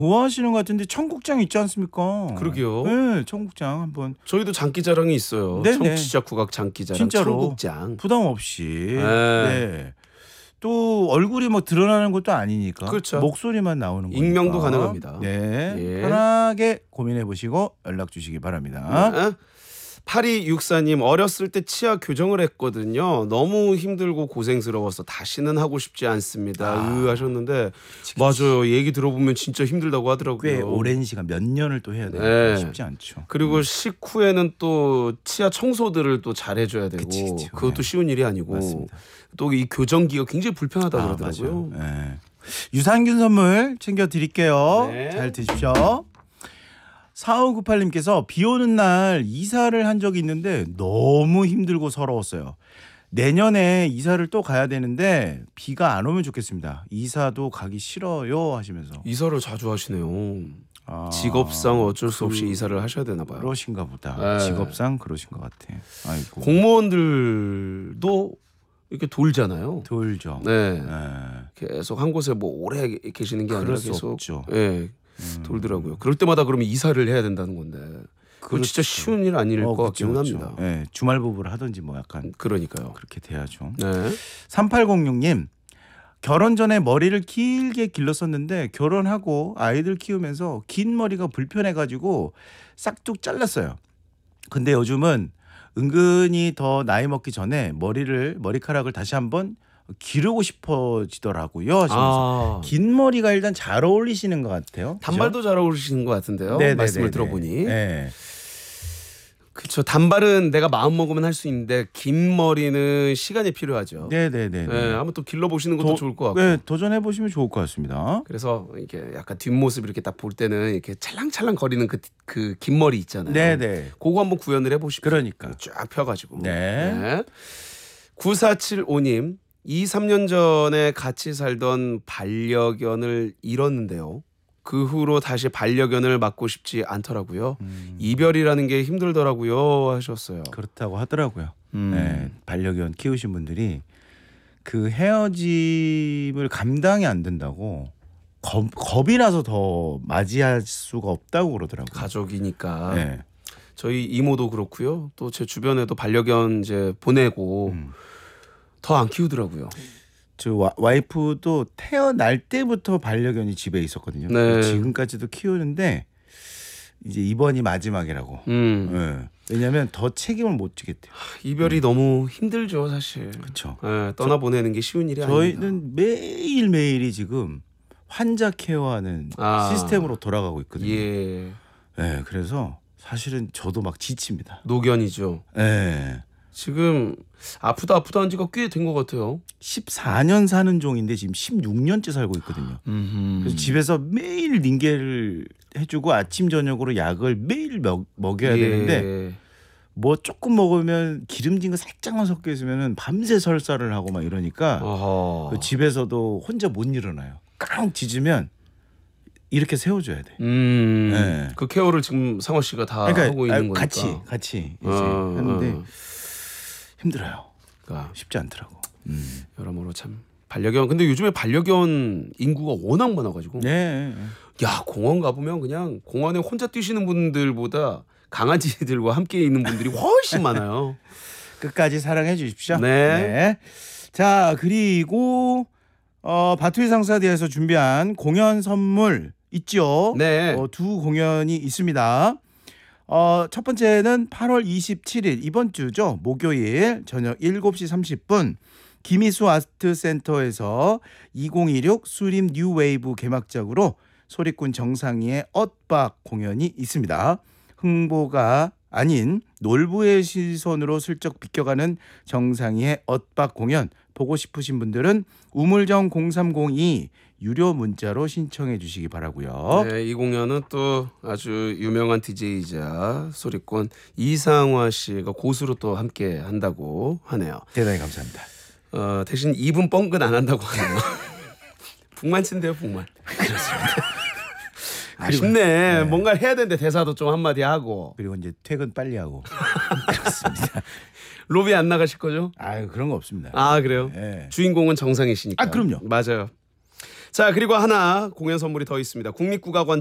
좋아하시는 것 같은데 청국장 있지 않습니까? 그러게요. 네, 청국장 한번 저희도 장기자랑이 있어요. 네네. 청취자 국악 장기자랑 진짜로 청국장. 부담 없이. 네. 네. 또 얼굴이 뭐 드러나는 것도 아니니까. 그렇죠. 목소리만 나오는 거니까. 익명도 가능합니다. 네. 예. 편하게 고민해 보시고 연락 주시기 바랍니다. 네. 8264님 어렸을 때 치아 교정을 했거든요. 너무 힘들고 고생스러워서 다시는 하고 싶지 않습니다. 하셨는데 맞아요. 얘기 들어보면 진짜 힘들다고 하더라고요. 꽤 오랜 시간 몇 년을 또 해야 되니까 네. 쉽지 않죠. 그리고 식후에는 또 치아 청소들을 또 잘해줘야 되고 그치. 그것도 쉬운 일이 아니고 맞습니다. 또 이 교정기가 굉장히 불편하다고 그러더라고요. 맞아요. 네. 유산균 선물 챙겨 드릴게요. 네. 잘 드십시오. 4598님께서 비 오는 날 이사를 한 적이 있는데 너무 힘들고 서러웠어요. 내년에 이사를 또 가야 되는데 비가 안 오면 좋겠습니다. 이사도 가기 싫어요 하시면서. 이사를 자주 하시네요. 직업상 어쩔 수 없이 이사를 하셔야 되나 봐요. 그러신가 보다. 네. 직업상 그러신 것 같아. 아이고. 공무원들도 이렇게 돌잖아요. 돌죠. 네. 네. 계속 한 곳에 뭐 오래 계시는 게 아니라 그럴 수 계속 없죠. 예, 돌더라고요. 그럴 때마다 그러면 이사를 해야 된다는 건데 그거 진짜 그렇죠. 쉬운 일 아닐 것 같기는 그렇죠. 합니다. 네, 주말 부부를 하든지 뭐 약간 그러니까요. 그렇게 돼야죠. 네. 3806님 결혼 전에 머리를 길게 길렀었는데 결혼하고 아이들 키우면서 긴 머리가 불편해가지고 싹둑 잘랐어요. 근데 요즘은 은근히 더 나이 먹기 전에 머리카락을 다시 한번 기르고 싶어지더라고요. 하시면서 긴 머리가 일단 잘 어울리시는 것 같아요. 단발도 잘 어울리시는 것 같은데요. 네네네네. 말씀을 들어보니. 네. 그렇죠. 단발은 내가 마음 먹으면 할 수 있는데 긴 머리는 시간이 필요하죠. 네네네. 네, 한번 또 길러 보시는 것도 좋을 것 같고. 네, 도전해 보시면 좋을 것 같습니다. 그래서 이렇게 약간 뒷모습 이렇게 딱 볼 때는 이렇게 찰랑찰랑 거리는 그 긴 머리 있잖아요. 네네. 그거 한번 구현을 해보십시오. 그러니까. 쫙 펴가지고. 네. 9475님 2, 3년 전에 같이 살던 반려견을 잃었는데요. 그 후로 다시 반려견을 맡고 싶지 않더라고요. 이별이라는 게 힘들더라고요 하셨어요. 그렇다고 하더라고요. 네, 반려견 키우신 분들이 그 헤어짐을 감당이 안 된다고 겁이 나서 더 맞이할 수가 없다고 그러더라고요. 가족이니까. 네. 저희 이모도 그렇고요. 또 제 주변에도 반려견 이제 보내고 더 안 키우더라고요. 저 와이프도 태어날 때부터 반려견이 집에 있었거든요. 네. 지금까지도 키우는데 이제 이번이 마지막이라고. 네. 왜냐하면 더 책임을 못 지겠대요. 이별이 너무 힘들죠, 사실. 그렇죠. 네, 떠나 보내는 게 쉬운 일이 아닙니다. 저희는 매일 매일이 지금 환자 케어하는 시스템으로 돌아가고 있거든요. 예. 네, 그래서 사실은 저도 막 지칩니다. 노견이죠. 네. 지금 아프다 한 지가 꽤 된 것 같아요. 14년 사는 종인데 지금 16년째 살고 있거든요. 그래서 집에서 매일 링겔을 해주고 아침 저녁으로 약을 매일 먹여야 되는데 뭐 조금 먹으면 기름진 거 살짝만 섞여 있으면 밤새 설사를 하고 막 이러니까 집에서도 혼자 못 일어나요. 깡 짖으면 이렇게 세워줘야 돼. 네. 그 케어를 지금 상호 씨가 다 하고 있는 거니까. 같이 이제 하는데 힘들어요. 그러니까 쉽지 않더라고. 여러모로 참 반려견. 근데 요즘에 반려견 인구가 워낙 많아가지고. 네. 야, 공원 가보면 그냥 공원에 혼자 뛰시는 분들보다 강아지들과 함께 있는 분들이 훨씬 많아요. 끝까지 사랑해 주십시오. 네. 자, 그리고 바투리 상사대에서 준비한 공연 선물 있죠. 네. 두 공연이 있습니다. 첫 번째는 8월 27일 이번 주죠. 목요일 저녁 7시 30분 김희수 아트센터에서 2016 수림 뉴웨이브 개막작으로 소리꾼 정상희의 엇박 공연이 있습니다. 흥보가 아닌 놀부의 시선으로 슬쩍 비껴가는 정상희의 엇박 공연 보고 싶으신 분들은 우물정 0302 유료 문자로 신청해 주시기 바라고요. 네, 이 공연은 또 아주 유명한 DJ이자 소리꾼 이상화 씨가 고수로 또 함께 한다고 하네요. 대단히 감사합니다. 대신 2분 뻥긋 안 한다고 하네요. 북만 친대요, 북만. 그렇습니다. 아쉽네. 네. 뭔가 해야 되는데 대사도 좀 한마디 하고. 그리고 이제 퇴근 빨리 하고. 그렇습니다. 로비 안 나가실 거죠? 그런 거 없습니다. 그래요? 네. 주인공은 정상이시니까. 그럼요. 맞아요. 자, 그리고 하나 공연 선물이 더 있습니다. 국립국악원